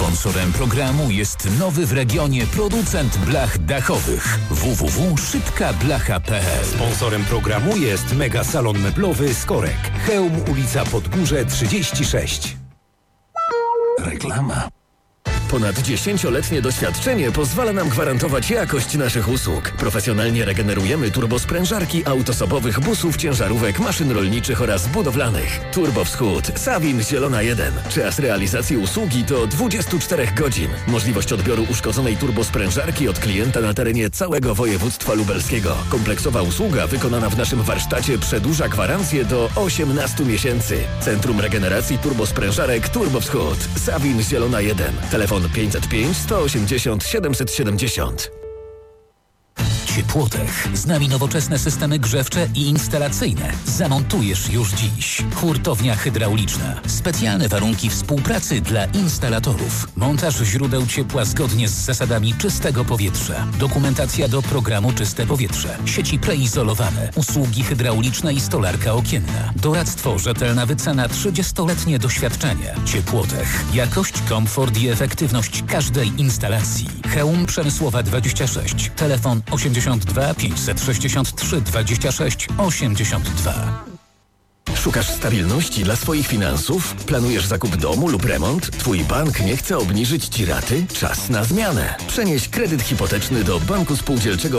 Sponsorem programu jest nowy w regionie producent blach dachowych www.szybkablacha.pl. Sponsorem programu jest Mega Salon Meblowy Skorek. Chełm, ulica Podgórze 36. Reklama. Ponad 10-letnie doświadczenie pozwala nam gwarantować jakość naszych usług. Profesjonalnie regenerujemy turbosprężarki autosobowych busów, ciężarówek, maszyn rolniczych oraz budowlanych. Turbo Wschód, Sawin, Zielona 1. Czas realizacji usługi to 24 godzin. Możliwość odbioru uszkodzonej turbosprężarki od klienta na terenie całego województwa lubelskiego. Kompleksowa usługa wykonana w naszym warsztacie przedłuża gwarancję do 18 miesięcy. Centrum Regeneracji Turbosprężarek Turbo Wschód, Sawin, Zielona 1. Telefon 505 180 770. Ciepłotech. Z nami nowoczesne systemy grzewcze i instalacyjne. Zamontujesz już dziś. Hurtownia hydrauliczna. Specjalne warunki współpracy dla instalatorów. Montaż źródeł ciepła zgodnie z zasadami czystego powietrza. Dokumentacja do programu Czyste Powietrze. Sieci preizolowane. Usługi hydrauliczne i stolarka okienna. Doradztwo, rzetelna wycena, 30-letnie doświadczenie. Ciepłotech. Jakość, komfort i efektywność każdej instalacji. Chełm Przemysłowa 26. Telefon 82 563 26 82. Szukasz stabilności dla swoich finansów? Planujesz zakup domu lub remont? Twój bank nie chce obniżyć Ci raty? Czas na zmianę. Przenieś kredyt hipoteczny do Banku Spółdzielczego